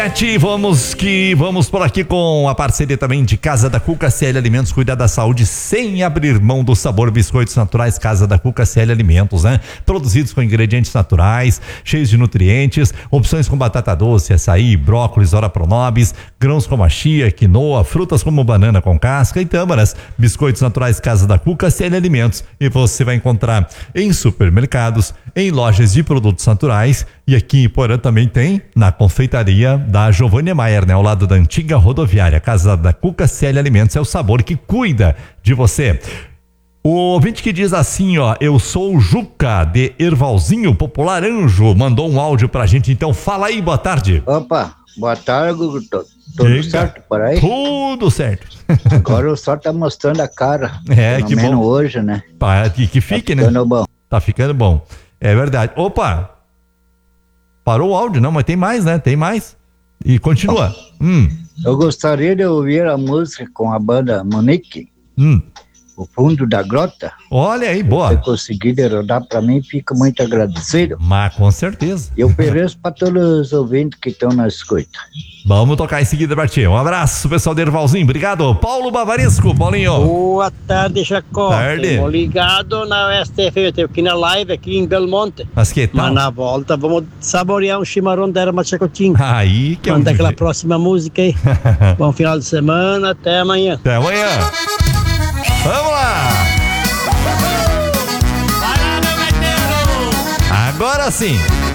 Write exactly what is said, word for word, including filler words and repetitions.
Vamos que vamos por aqui com a parceria também de Casa da Cuca, C L Alimentos, cuidar da saúde sem abrir mão do sabor. Biscoitos naturais Casa da Cuca, C L Alimentos, né? Produzidos com ingredientes naturais, cheios de nutrientes, opções com batata doce, açaí, brócolis, ora pronobis, grãos como a chia, quinoa, frutas como banana com casca e tâmaras. Biscoitos naturais Casa da Cuca, C L Alimentos, e você vai encontrar em supermercados, em lojas de produtos naturais, e aqui em Porã também tem na confeitaria da Giovanni Maier, né? Ao lado da antiga rodoviária. Casa da Cuca, C L Alimentos, é o sabor que cuida de você. O ouvinte que diz assim, ó, eu sou o Juca de Ervalzinho, Popular Anjo, mandou um áudio pra gente, então fala aí, boa tarde. Opa, boa tarde, tudo, tudo certo por aí? Tudo certo. Agora o sol tá mostrando a cara, é, pelo que menos bom. hoje, né? Pá, que, que fique, tá né? ficando bom. Tá ficando bom, é verdade. Opa, parou o áudio, não, mas tem mais, né? Tem mais. E continua. Hum. Eu gostaria de ouvir a música com a banda Monique, hum. O Fundo da Grota. Olha aí, boa. Se conseguir rodar pra mim, fico muito agradecido. Mas com certeza. Eu ofereço pra todos os ouvintes que estão na escuta. Vamos tocar em seguida pra ti. Um abraço, pessoal de Ervalzinho. Obrigado. Paulo Bavaresco, Paulinho. Boa tarde, Chacó. Tarde. Estamos ligados na S T F M, eu aqui na live, aqui em Belmonte. Mas que tal? Mas na volta vamos saborear um chimarrão da Erma Chacotinho. Aí que é um Manda aquela jeito. próxima música aí. Bom final de semana, até amanhã. Até amanhã. Vamos lá. Agora sim.